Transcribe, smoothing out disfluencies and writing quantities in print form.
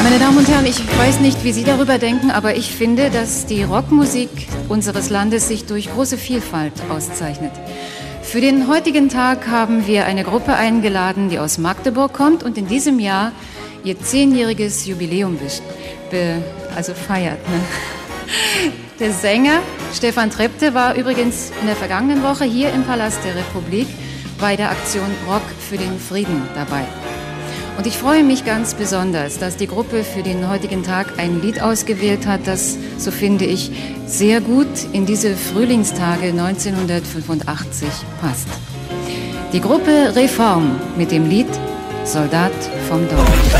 Meine Damen und Herren, ich weiß nicht, wie Sie darüber denken, aber ich finde, dass die Rockmusik unseres Landes sich durch große Vielfalt auszeichnet. Für den heutigen Tag haben wir eine Gruppe eingeladen, die aus Magdeburg kommt und in diesem Jahr ihr 10-jähriges Jubiläum feiert. Ne? Der Sänger Stefan Trepte war übrigens in der vergangenen Woche hier im Palast der Republik bei der Aktion Rock für den Frieden dabei. Und ich freue mich ganz besonders, dass die Gruppe für den heutigen Tag ein Lied ausgewählt hat, das, so finde ich, sehr gut in diese Frühlingstage 1985 passt. Die Gruppe Reform mit dem Lied Soldat vom Dorf.